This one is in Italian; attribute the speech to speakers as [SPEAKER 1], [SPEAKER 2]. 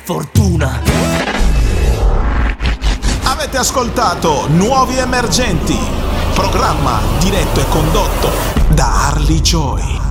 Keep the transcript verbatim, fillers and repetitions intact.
[SPEAKER 1] fortuna.
[SPEAKER 2] Avete ascoltato Nuovi Emergenti, programma diretto e condotto da Harley Joy.